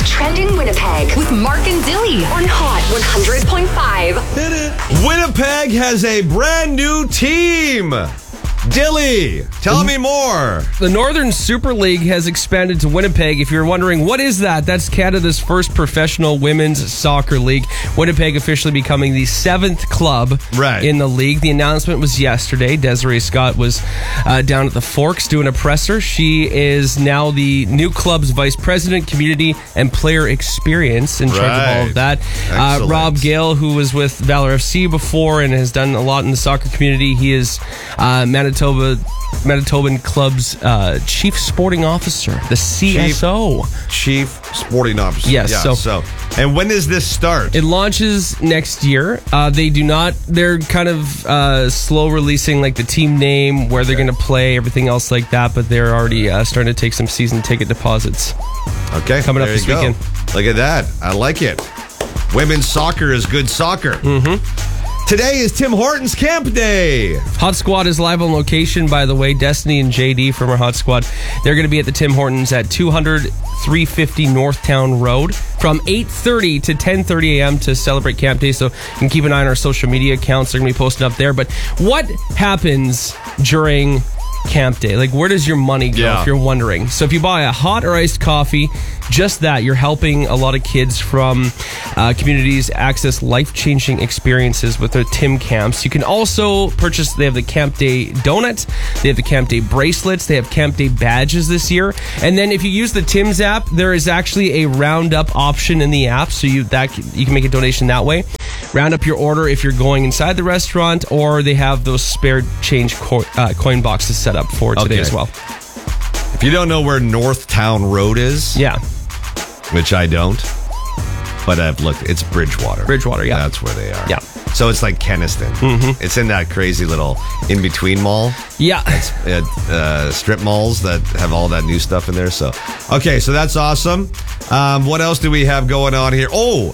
What's Trending Winnipeg with Mark and Dilly on Hot 100.5. Winnipeg has a brand new team. Dilly, tell me more. The Northern Super League has expanded to Winnipeg. If you're wondering, what is that? That's Canada's first professional women's soccer league. Winnipeg officially becoming the 7th club in the league. The announcement was yesterday. Desiree Scott was down at the Forks doing a presser. She is now the new club's vice president, community and player experience in charge of all of that. Rob Gale, who was with Valor FC before and has done a lot in the soccer community. He is Manitoban Club's Chief Sporting Officer, the CSO. Chief Sporting Officer. Yes. Yeah, so, and when does this start? It launches next year. They're kind of slow releasing like the team name, where they're going to play, everything else like that, but they're already starting to take some season ticket deposits. Okay. Coming up this weekend. Look at that. I like it. Women's soccer is good soccer. Mm-hmm. Today is Tim Hortons Camp Day. Hot Squad is live on location, by the way. Destiny and JD from our Hot Squad, they're going to be at the Tim Hortons at 200-350 Northtown Road from 8:30 to 10:30 a.m. to celebrate Camp Day. So you can keep an eye on our social media accounts. They're going to be posted up there. But what happens during Camp Day? Like, where does your money go, if you're wondering? So if you buy a hot or iced coffee, just that, you're helping a lot of kids from communities access life-changing experiences with their Tim Camps. You can also purchase, they have the Camp Day donut, they have the Camp Day bracelets, they have Camp Day badges this year. And then if you use the Tim's app, there is actually a round-up option in the app, so you can make a donation that way. Round up your order if you're going inside the restaurant, or they have those spare change coin boxes set up for today as well. If you don't know where Northtown Road is, which I don't, but I've looked, it's Bridgewater. Yeah. That's where they are. Yeah. So it's like Kenniston. Mm-hmm. It's in that crazy little in-between mall. Yeah. It's strip malls that have all that new stuff in there. So, okay, so that's awesome. What else do we have going on here? Oh,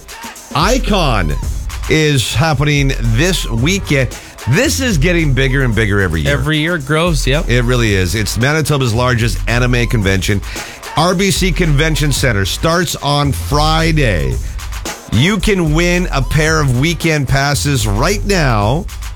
Icon is happening this weekend. This is getting bigger and bigger every year. Every year it grows, yep. It really is. It's Manitoba's largest anime convention. RBC Convention Center starts on Friday. You can win a pair of weekend passes right now.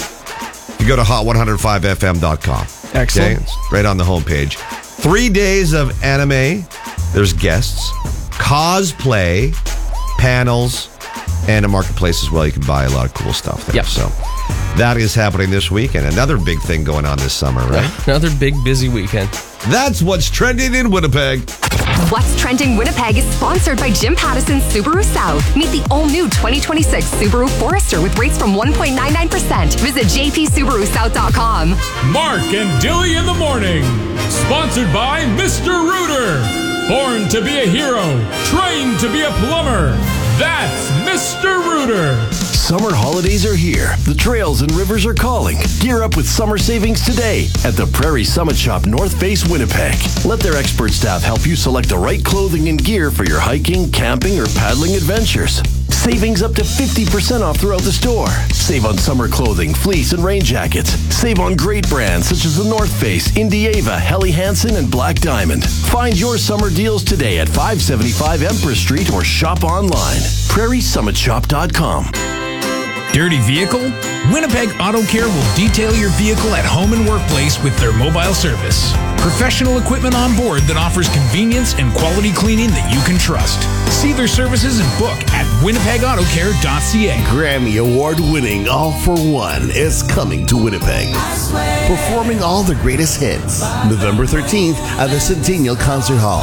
You go to hot105fm.com. Excellent. Okay? It's right on the homepage. 3 days of anime. There's guests, cosplay, panels, and a marketplace as well. You can buy a lot of cool stuff there. Yep. So that is happening this week, and another big thing going on this summer, right? Another big, busy weekend. That's what's trending in Winnipeg. What's Trending Winnipeg is sponsored by Jim Pattison Subaru South. Meet the all-new 2026 Subaru Forester with rates from 1.99%. Visit jpsubarusouth.com. Mark and Dilly in the morning. Sponsored by Mr. Rooter. Born to be a hero. Trained to be a plumber. That's Mr. Rooter. Summer holidays are here. The trails and rivers are calling. Gear up with summer savings today at the Prairie Summit Shop North Face Winnipeg. Let their expert staff help you select the right clothing and gear for your hiking, camping, or paddling adventures. Savings up to 50% off throughout the store. Save on summer clothing, fleece, and rain jackets. Save on great brands such as the North Face, Indieva, Helly Hansen, and Black Diamond. Find your summer deals today at 575 Empress Street or shop online. PrairieSummitShop.com. Dirty vehicle? Winnipeg Auto Care will detail your vehicle at home and workplace with their mobile service. Professional equipment on board that offers convenience and quality cleaning that you can trust. See their services and book at winnipegautocare.ca. Grammy Award-winning All for One is coming to Winnipeg, performing all the greatest hits. November 13th at the Centennial Concert Hall.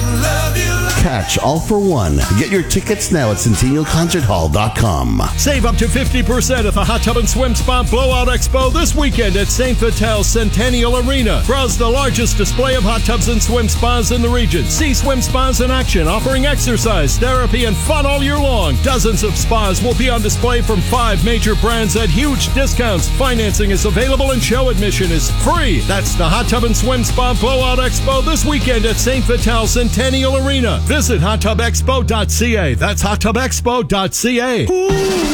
Catch All for One. Get your tickets now at centennialconcerthall.com. Save up to 50% at the Hot Tub and Swim Spa Blowout Expo this weekend at St. Vital Centennial Arena. Browse the largest display of hot tubs and swim spas in the region. See swim spas in action, offering exercise, therapy, and fun all year long. Dozens of spas will be on display from 5 major brands at huge discounts. Financing is available and show admission is free. That's the Hot Tub and Swim Spa Blowout Expo this weekend at St. Vital Centennial Arena. Visit hottubexpo.ca. That's hottubexpo.ca.